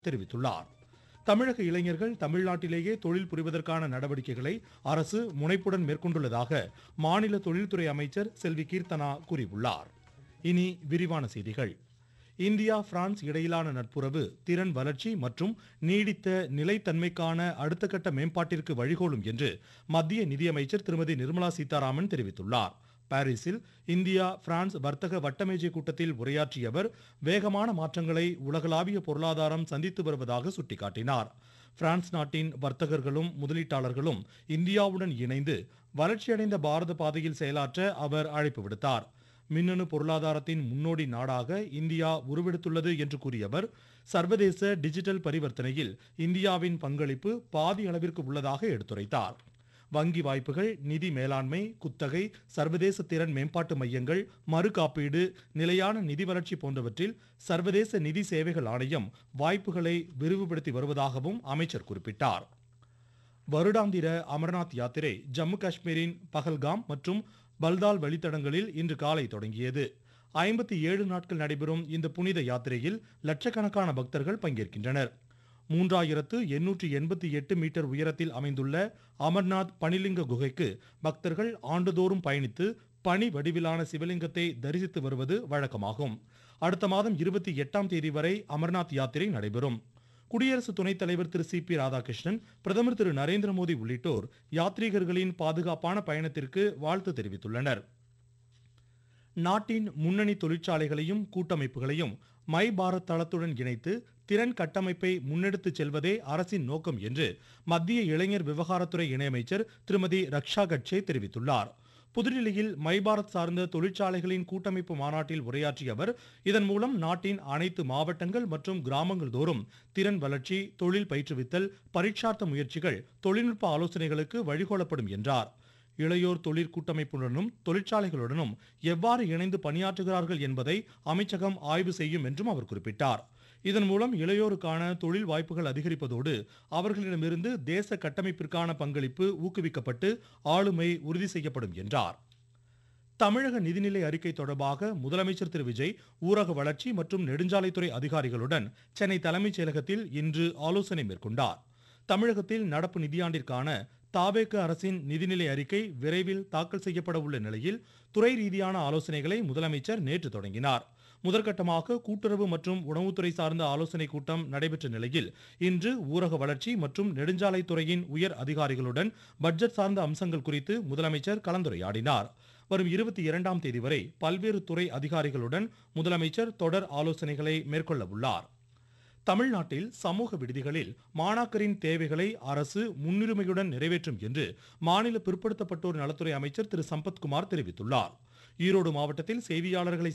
தெரிவித்துள்ளார். தமிழக இளைஞர்கள் தமிழ்நாட்டிலேயே தொழில் புரிவதற்கான நடவடிக்கைகளை அரசு முனைப்புடன் மேற்கொண்டுள்ளதாக மாநில தொழில்துறை அமைச்சர் செல்வி கீர்த்தனா கூறியுள்ளார். இனி விரிவான செய்திகள். இந்தியா பிரான்ஸ் இடையிலான நட்புறவு திறன் வளர்ச்சி மற்றும் நீடித்த நிலைத்தன்மைக்கான அடுத்த கட்ட மேம்பாட்டிற்கு வழிகோலும் என்று மத்திய நிதியமைச்சர் திருமதி நிர்மலா சீதாராமன் தெரிவித்துள்ளார். பாரிஸில் இந்தியா பிரான்ஸ் வர்த்தக வட்டமேஜை கூட்டத்தில் உரையாற்றிய அவர் வேகமான மாற்றங்களை உலகளாவிய பொருளாதாரம் சந்தித்து வருவதாக சுட்டிக்காட்டினார். பிரான்ஸ் நாட்டின் வர்த்தகர்களும் முதலீட்டாளர்களும் இந்தியாவுடன் இணைந்து வளர்ச்சியடைந்த பாரத பாதையில் செயலாற்ற அவர் அழைப்பு விடுத்தார். மின்னணு பொருளாதாரத்தின் முன்னோடி நாடாக இந்தியா உருவெடுத்துள்ளது என்று கூறிய அவர் சர்வதேச டிஜிட்டல் பரிவர்த்தனையில் இந்தியாவின் பங்களிப்பு பாதி அளவிற்கு உள்ளதாக எடுத்துரைத்தார். வங்கி வாய்ப்புகள், நிதி மேலாண்மை, குத்தகை, சர்வதேச திறன் மேம்பாட்டு மையங்கள், மறு காப்பீடு, நிலையான நிதி வளர்ச்சி போன்றவற்றில் சர்வதேச நிதி சேவைகள் ஆணையம் வாய்ப்புகளை விரிவுபடுத்தி வருவதாகவும் அமைச்சர் குறிப்பிட்டார். வருடாந்திர அமர்நாத் யாத்திரை ஜம்மு காஷ்மீரின் பஹல்காம் மற்றும் பல்தால் வழித்தடங்களில் இன்று காலை தொடங்கியது. 57 நாட்கள் நடைபெறும் இந்த புனித யாத்திரையில் லட்சக்கணக்கான பக்தர்கள் பங்கேற்கின்றனர். 3888 மீட்டர் உயரத்தில் அமைந்துள்ள அமர்நாத் பனிலிங்க குகைக்கு பக்தர்கள் ஆண்டுதோறும் பயணித்து பனி வடிவிலான சிவலிங்கத்தை தரிசித்து வருவது வழக்கமாகும். அடுத்த மாதம் 28ஆம் தேதி வரை அமர்நாத் யாத்திரை நடைபெறும். குடியரசு துணைத் தலைவர் திரு சி பி ராதாகிருஷ்ணன், பிரதமர் திரு நரேந்திர மோடி உள்ளிட்டோர் யாத்ரீகர்களின் பாதுகாப்பான பயணத்திற்கு வாழ்த்து தெரிவித்துள்ளனர். நாட்டின் முன்னணி தொழிற்சாலைகளையும் கூட்டமைப்புகளையும் மை பாரத் தளத்துடன் இணைத்து திறன் கட்டமைப்பை முன்னெடுத்துச் செல்வதே அரசின் நோக்கம் என்று மத்திய இளைஞர் விவகாரத்துறை இணையமைச்சர் திருமதி ரக்ஷா கட்சே தெரிவித்துள்ளார். புதுடில்லியில் மை பாரத் சார்ந்த தொழிற்சாலைகளின் கூட்டமைப்பு மாநாட்டில் உரையாற்றிய அவர் இதன் மூலம் நாட்டின் அனைத்து மாவட்டங்கள் மற்றும் கிராமங்கள் தோறும் திறன் வளர்ச்சி, தொழில் பயிற்றுவித்தல், பரீட்சார்த்த முயற்சிகள், தொழில்நுட்ப ஆலோசனைகளுக்கு வழிகோலப்படும் என்றார். இளையோர் தொழிற் கூட்டமைப்புடனும் தொழிற்சாலைகளுடனும் எவ்வாறு இணைந்து பணியாற்றுகிறார்கள் என்பதை அமைச்சகம் ஆய்வு செய்யும் என்றும் அவர் குறிப்பிட்டார். இதன் மூலம் இளையோருக்கான தொழில் வாய்ப்புகள் அதிகரிப்பதோடு அவர்களிடமிருந்து தேச கட்டமைப்பிற்கான பங்களிப்பு ஊக்குவிக்கப்பட்டு ஆளுமை உறுதி செய்யப்படும் என்றார். தமிழக நிதிநிலை அறிக்கை தொடர்பாக முதலமைச்சர் திரு விஜய் ஊரக வளர்ச்சி மற்றும் நெடுஞ்சாலைத்துறை அதிகாரிகளுடன் சென்னை தலைமைச் செயலகத்தில் இன்று ஆலோசனை மேற்கொண்டார். தமிழகத்தில் நடப்பு நிதியாண்டிற்கான தாவேக அரசின் நிதிநிலை அறிக்கை விரைவில் தாக்கல் செய்யப்பட உள்ள நிலையில் துறை ரீதியான ஆலோசனைகளை முதலமைச்சர் நேற்று தொடங்கினார். முதற்கட்டமாக கூட்டுறவு மற்றும் உணவுத்துறை சார்ந்த ஆலோசனை கூட்டம் நடைபெற்ற நிலையில் இன்று ஊரக வளர்ச்சி மற்றும் நெடுஞ்சாலைத்துறையின் உயர் அதிகாரிகளுடன் பட்ஜெட் சார்ந்த அம்சங்கள் குறித்து முதலமைச்சர் கலந்துரையாடினார். வரும் 22ஆம் தேதி வரை பல்வேறு துறை அதிகாரிகளுடன் முதலமைச்சர் தொடர் ஆலோசனைகளை மேற்கொள்ள உள்ளார். தமிழ்நாட்டில் சமூக விடுதிகளில் மாணாக்கரின் தேவைகளை அரசு முன்னுரிமையுடன் நிறைவேற்றும் என்று மாநில பிற்படுத்தப்பட்டோர் நலத்துறை அமைச்சர் திரு சம்பத்குமார் தெரிவித்துள்ளார். ஈரோடு மாவட்டத்தில் செய்தியாளர்களை